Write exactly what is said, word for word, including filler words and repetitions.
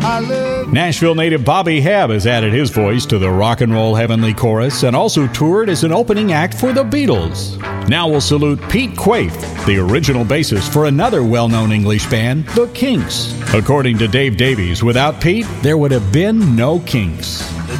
I love. Nashville native Bobby Hebb has added his voice to the Rock and Roll Heavenly Chorus and also toured as an opening act for the Beatles. Now we'll salute Pete Quaife, the original bassist for another well-known English band, the Kinks. According to Dave Davies, without Pete, there would have been no Kinks.